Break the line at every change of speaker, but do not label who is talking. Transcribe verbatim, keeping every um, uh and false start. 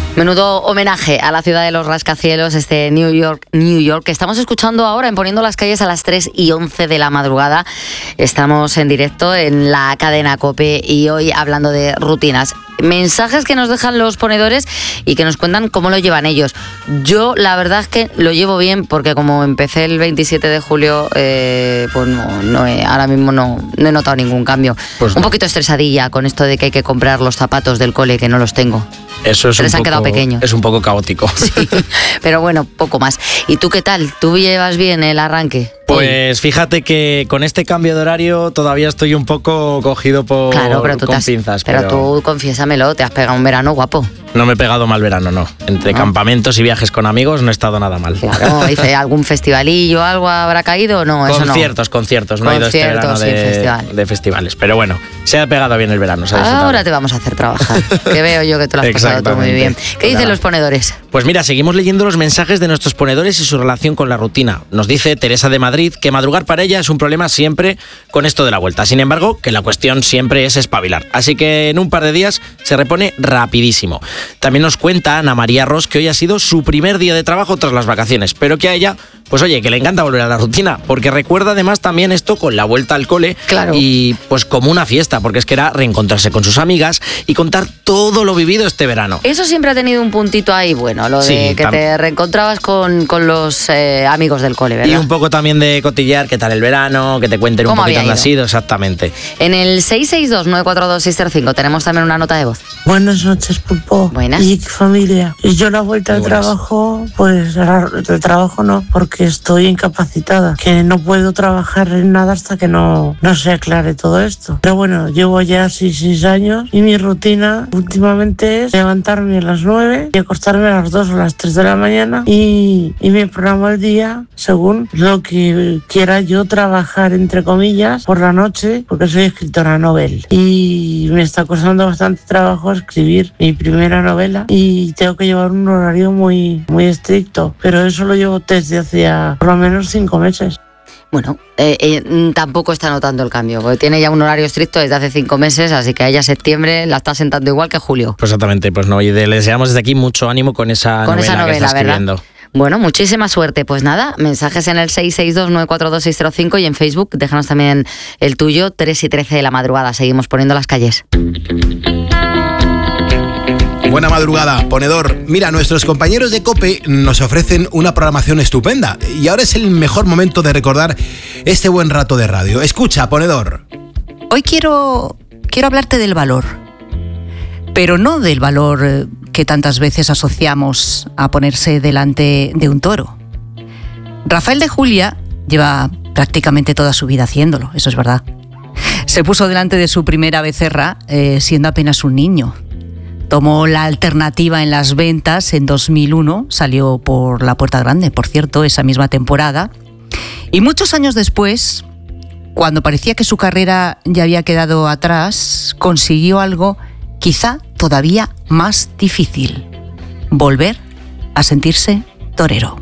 Menudo homenaje a la ciudad de los rascacielos, este New York, New York, que estamos escuchando ahora en Poniendo las Calles a las tres y once de la madrugada. Estamos en directo en la cadena COPE y hoy hablando de rutinas. Mensajes que nos dejan los ponedores y que nos cuentan cómo lo llevan ellos. Yo la verdad es que lo llevo bien porque como empecé el veintisiete de julio, eh, pues no, no he, ahora mismo no, no he notado ningún cambio.
Pues
un
no.
poquito estresadilla con esto de que hay que comprar los zapatos del cole, que no los tengo.
Eso es
Se les
un
han quedado
poco,
pequeños.
es un poco caótico.
Sí, pero bueno, poco más. ¿Y tú qué tal? ¿Tú llevas bien el arranque?
Pues hoy. Fíjate que con este cambio de horario todavía estoy un poco cogido por
Claro, pero tú
con
te has-
pinzas.
Pero, tú, confiésamelo, te has pegado un verano guapo.
No me he pegado mal verano, no. Entre
¿No?
campamentos y viajes con amigos no he estado nada mal.
Claro, dice, ¿algún festivalillo, algo habrá caído? No, eso no.
Conciertos, conciertos. No he ido este
Conciertos,
verano
sí,
de,
festival.
de festivales. Pero bueno, se ha pegado bien el verano. Se ha disfrutado.
Ahora te vamos a hacer trabajar, que veo yo que te lo has pasado tú muy
Exactamente.
bien. ¿Qué dicen
Nada.
los ponedores?
Pues mira, seguimos leyendo los mensajes de nuestros ponedores y su relación con la rutina. Nos dice Teresa de Madrid que madrugar para ella es un problema siempre con esto de la vuelta. Sin embargo, que la cuestión siempre es espabilar. Así que en un par de días se repone rapidísimo. También nos cuenta Ana María Ross que hoy ha sido su primer día de trabajo tras las vacaciones, pero que a ella, pues oye, que le encanta volver a la rutina, porque recuerda además también esto con la vuelta al cole.
Claro.
Y pues como una fiesta, porque es que era reencontrarse con sus amigas y contar todo lo vivido este verano.
Eso siempre ha tenido un puntito ahí, bueno, lo de
Sí,
que
tam-
te reencontrabas con, con los eh, amigos del cole, ¿verdad?
Y un poco también de cotillear qué tal el verano, que te cuenten un
¿Cómo
poquito
había
dónde ha
ido?
sido, exactamente.
En el seis seis dos, nueve cuatro dos, seis cero cinco tenemos también una nota de voz.
Buenas noches, Pulpo.
Buenas.
Y familia. Y yo la vuelta
Muy
al
buenas.
trabajo, pues la- de trabajo no, porque estoy incapacitada, que no puedo trabajar en nada hasta que no, no se aclare todo esto. Pero bueno, llevo ya seis, seis años y mi rutina últimamente es levantarme a las nueve y acostarme a las dos o las tres de la mañana y, y me programo el día según lo que quiera yo trabajar, entre comillas, por la noche, porque soy escritora novel. Y me está costando bastante trabajo escribir mi primera novela y tengo que llevar un horario muy, muy estricto, pero eso lo llevo desde hace ya por lo menos cinco meses.
Bueno, eh, eh, mm, tampoco está notando el cambio, porque tiene ya un horario estricto desde hace cinco meses, así que a ella septiembre la está sentando igual que Julio.
Pues exactamente, pues no, y de- le deseamos desde aquí mucho ánimo con esa
Con
novela
esa
que
novela,
está
¿verdad?
escribiendo.
Bueno, muchísima suerte. Pues nada, mensajes en el seis seis dos, nueve cuatro dos, seis cero cinco y en Facebook, déjanos también el tuyo, tres y trece de la madrugada. Seguimos poniendo las calles.
Buena madrugada, ponedor. Mira, nuestros compañeros de COPE nos ofrecen una programación estupenda y ahora es el mejor momento de recordar este buen rato de radio. Escucha, ponedor.
Hoy quiero, quiero hablarte del valor, pero no del valor eh, que tantas veces asociamos a ponerse delante de un toro. Rafael de Julia lleva prácticamente toda su vida haciéndolo, eso es verdad. Se puso delante de su primera becerra eh, siendo apenas un niño. Tomó la alternativa en las ventas en dos mil uno, salió por la puerta grande, por cierto, esa misma temporada. Y muchos años después, cuando parecía que su carrera ya había quedado atrás, consiguió algo quizá todavía más difícil: volver a sentirse torero.